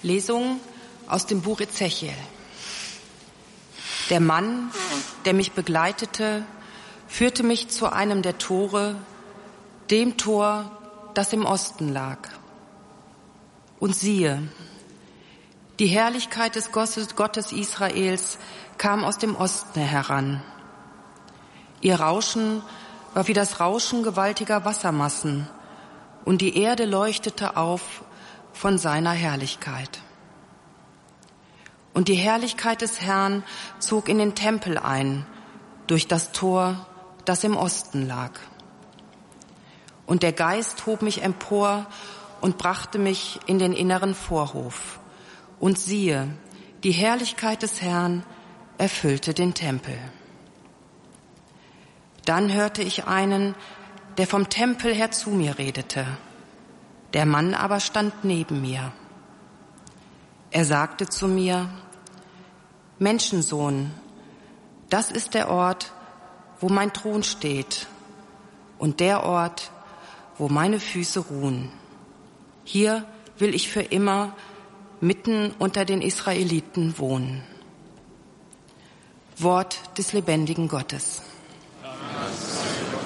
Lesung aus dem Buch Ezechiel. Der Mann, der mich begleitete, führte mich zu einem der Tore, dem Tor, das im Osten lag. Und siehe, die Herrlichkeit des Gottes Israels kam aus dem Osten heran. Ihr Rauschen war wie das Rauschen gewaltiger Wassermassen, und die Erde leuchtete auf von seiner Herrlichkeit. Und die Herrlichkeit des Herrn zog in den Tempel ein, durch das Tor, das im Osten lag. Und der Geist hob mich empor und brachte mich in den inneren Vorhof. Und siehe, die Herrlichkeit des Herrn erfüllte den Tempel. Dann hörte ich einen, der vom Tempel her zu mir redete. Der Mann aber stand neben mir. Er sagte zu mir: Menschensohn, das ist der Ort, wo mein Thron steht, und der Ort, wo meine Füße ruhen. Hier will ich für immer mitten unter den Israeliten wohnen. Wort des lebendigen Gottes.